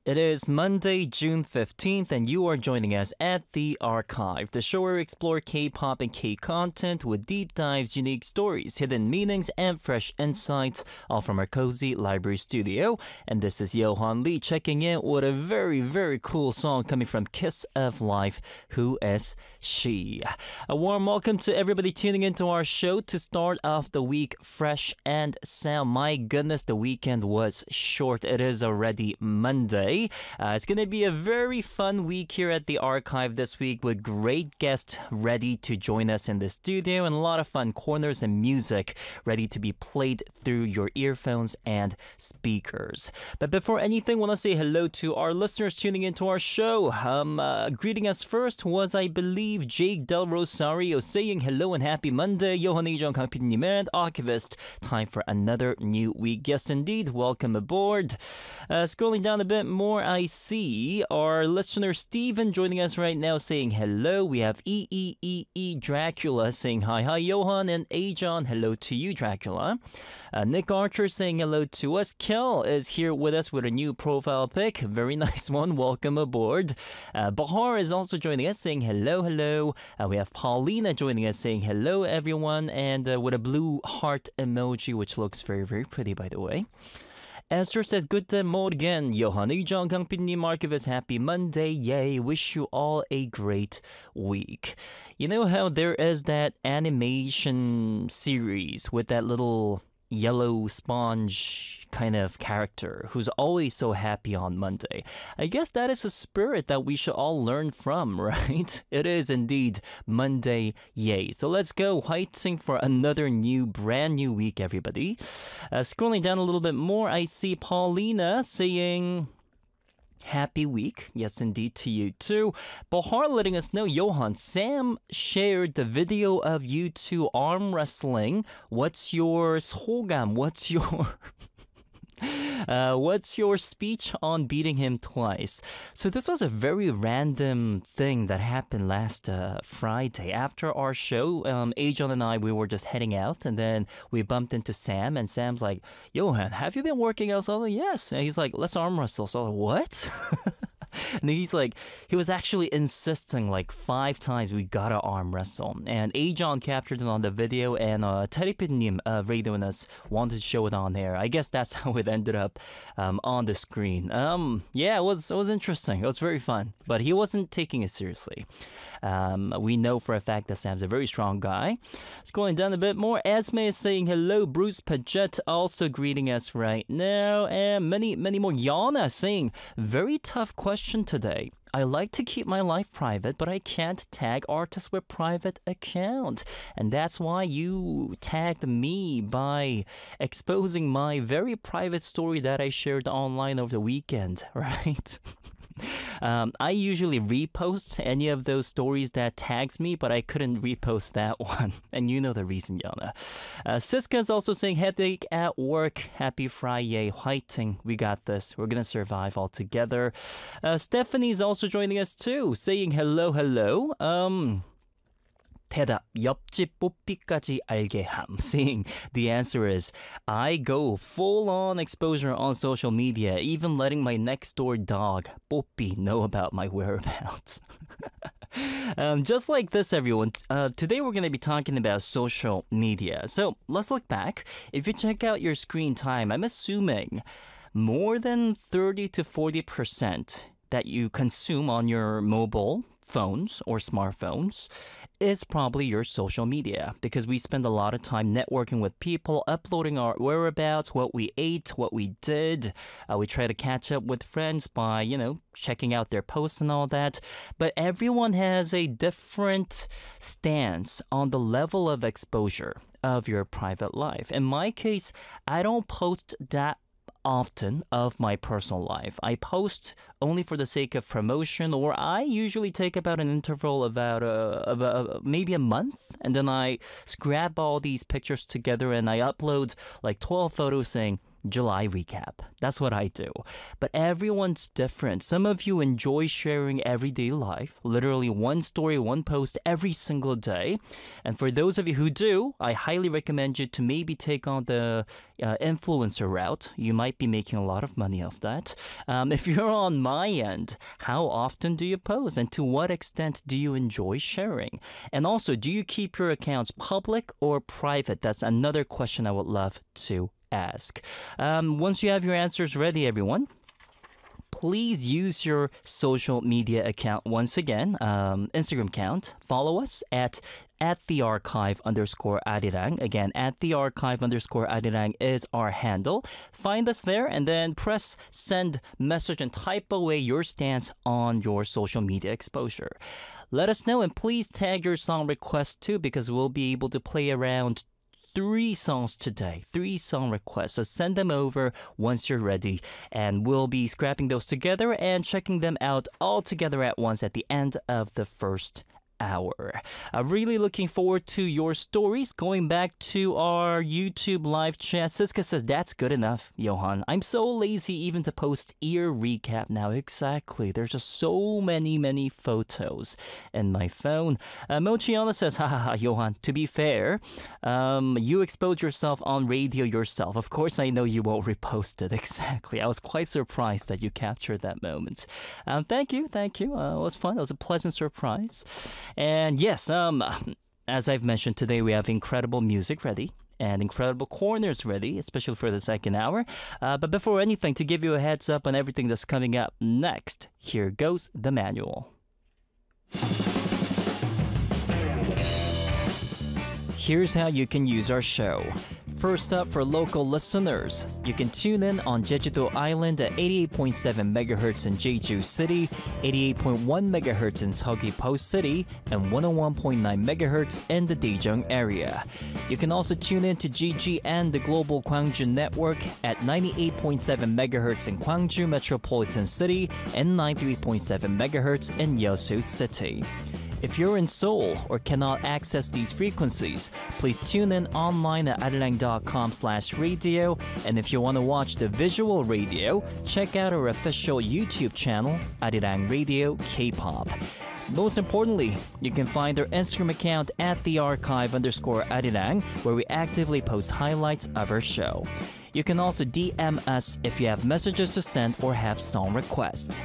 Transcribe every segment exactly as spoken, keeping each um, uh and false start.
It is Monday, June fifteenth, and you are joining us at The Archive, the show where we explore K-pop and K-content with deep dives, unique stories, hidden meanings, and fresh insights, all from our cozy library studio. And this is Johan Lee checking in with a very, very cool song coming from Kiss of Life, Who Is She? A warm welcome to everybody tuning into our show to start off the week fresh and sound. My goodness, the weekend was short. It is already Monday. Uh, it's going to be a very fun week here at the Archive this week with great guests ready to join us in the studio and a lot of fun corners and music ready to be played through your earphones and speakers. But before anything, I want to say hello to our listeners tuning into our show. Um, uh, greeting us first was, I believe, Jake Del Rosario saying hello and happy Monday. Johan Lee, Kang 피디님 and Archivist. Time for another new week. Yes, indeed. Welcome aboard. Uh, scrolling down a bit more, I see our listener Steven joining us right now saying hello. We have E E E E Dracula saying hi. Hi, Johan and Ajon. Hello to you, Dracula. Uh, Nick Archer saying hello to us. Kel is here with us with a new profile pic. Very nice one. Welcome aboard. Uh, Bahar is also joining us saying hello, hello. Uh, we have Paulina joining us saying hello, everyone. And uh, with a blue heart emoji, which looks very, very pretty, by the way. Esther says, Guten Morgen, Johan Lee-jung, Kang 피디님, Archivist, happy Monday, yay, wish you all a great week. You know how there is that animation series with that little yellow sponge kind of character who's always so happy on Monday? I guess that is a spirit that we should all learn from, right? It is indeed Monday, yay. So let's go fighting for another new, brand new week, everybody. Uh, scrolling down a little bit more, I see Paulina saying happy week. Yes, indeed, to you too. Bahar letting us know, Johan, Sam shared the video of you two arm wrestling. What's your 소감? What's your... Uh, what's your speech on beating him twice? So this was a very random thing that happened last uh, Friday. After our show, um, Ajon and I, we were just heading out, and then we bumped into Sam, and Sam's like, Johan, have you been working out? So I was like, yes. And he's like, let's arm wrestle. So I was like, what? And he's like, he was actually insisting like five times we gotta arm wrestle. And Ajon captured it on the video, and uh, Terry Pitnim uh, radioing us wanted to show it on air. I guess that's how it ended up um, on the screen. Um, yeah, it was it was interesting. It was very fun, but he wasn't taking it seriously. Um, we know for a fact that Sam's a very strong guy. Scrolling down a bit more, Esme is saying hello. Bruce Paget also greeting us right now, and many many more. Yana saying very tough question today. I like to keep my life private, but I can't tag artists with private account. And that's why you tagged me by exposing my very private story that I shared online over the weekend, right? Um, I usually repost any of those stories that tags me, but I couldn't repost that one. And you know the reason, Yana. Uh, Siska is also saying, headache at work. Happy Friday. Fighting. We got this. We're going to survive all together. Uh, Stephanie is also joining us too, saying hello, hello. Um... 대답, 옆집 뽀삐까지 알게 함. Saying the answer is, I go full-on exposure on social media, even letting my next-door dog, 뽀삐, know about my whereabouts. um, just like this, everyone, uh, today we're going to be talking about social media. So let's look back. If you check out your screen time, I'm assuming more than thirty to forty percent that you consume on your mobile phones or smartphones is probably your social media, because we spend a lot of time networking with people, uploading our whereabouts, what we ate, what we did. Uh, we try to catch up with friends by, you know, checking out their posts and all that. But everyone has a different stance on the level of exposure of your private life. In my case, I don't post that often of my personal life. I post only for the sake of promotion, or I usually take about an interval about, uh, about uh, maybe a month, and then I scrap all these pictures together and I upload like twelve photos saying, July recap. That's what I do. But everyone's different. Some of you enjoy sharing everyday life, literally one story, one post every single day. And for those of you who do, I highly recommend you to maybe take on the uh, influencer route. You might be making a lot of money off that. Um, if you're on my end, how often do you post and to what extent do you enjoy sharing? And also, do you keep your accounts public or private? That's another question I would love to ask. Um, once you have your answers ready, everyone, please use your social media account once again, um, Instagram account. Follow us at at the archive underscore Arirang. Again, at the archive underscore Arirang is our handle. Find us there and then press send message and type away your stance on your social media exposure. Let us know and please tag your song request too, because we'll be able to play around three songs today, three song requests. So send them over once you're ready, and we'll be scrapping those together and checking them out all together at once at the end of the first hour. I'm really looking forward to your stories. Going back to our YouTube live chat, Siska says, that's good enough, Johan. I'm so lazy even to post ear recap now. Exactly. There's just so many, many photos in my phone. Uh, Mochiana says, haha, Johan, to be fair, um, you exposed yourself on radio yourself. Of course, I know you won't repost it. Exactly. I was quite surprised that you captured that moment. Um, thank you. Thank you. Uh, it was fun. It was a pleasant surprise. And yes, um, as I've mentioned today, we have incredible music ready and incredible corners ready, especially for the second hour. Uh, but before anything, to give you a heads up on everything that's coming up next, here goes the manual. Here's how you can use our show. First up, for local listeners, you can tune in on Jeju-do Island at eighty-eight point seven megahertz in Jeju City, eighty-eight point one megahertz in Seogwi Post City, and one oh one point nine megahertz in the Daejeong area. You can also tune in to G G N, the Global Gwangju Network, at ninety-eight point seven megahertz in Gwangju Metropolitan City and ninety-three point seven megahertz in Yeosu City. If you're in Seoul or cannot access these frequencies, please tune in online at arirang dot com slash radio. And if you want to watch the visual radio, check out our official YouTube channel, Arirang Radio K-pop. Most importantly, you can find our Instagram account at the archive underscore Arirang, where we actively post highlights of our show. You can also D M us if you have messages to send or have song requests.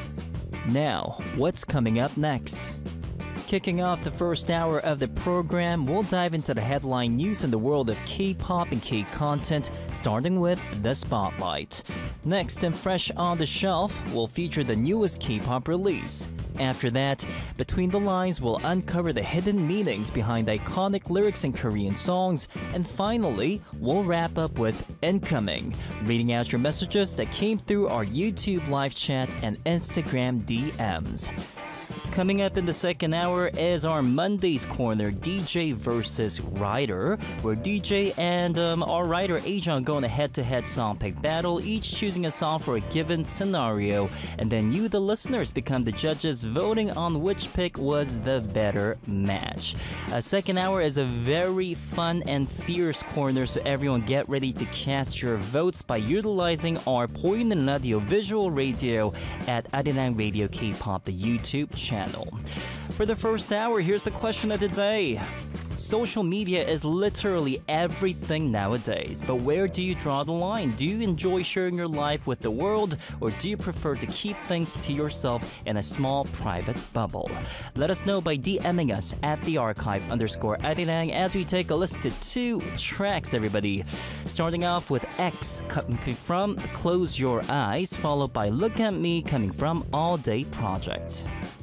Now, what's coming up next? Kicking off the first hour of the program, we'll dive into the headline news in the world of K-pop and K-content, starting with the Spotlight. Next, and fresh on the shelf, we'll feature the newest K-pop release. After that, Between the Lines will uncover the hidden meanings behind iconic lyrics in Korean songs. And finally, we'll wrap up with Incoming, reading out your messages that came through our YouTube live chat and Instagram D Ms. Coming up in the second hour is our Monday's Corner, D J versus Writer, where D J and um, our writer Ajon go on a head-to-head song pick battle, each choosing a song for a given scenario, and then you, the listeners, become the judges, voting on which pick was the better match. A second hour is a very fun and fierce corner, so everyone get ready to cast your votes by utilizing our Poinen Radio visual radio at Arirang Radio K-pop, the YouTube channel. For the first hour, here's the question of the day. Social media is literally everything nowadays, but where do you draw the line? Do you enjoy sharing your life with the world, or do you prefer to keep things to yourself in a small private bubble? Let us know by DMing us at the archive underscore Arirang as we take a listen to two tracks, everybody. Starting off with X coming from Close Your Eyes, followed by Look at Me coming from All Day Project.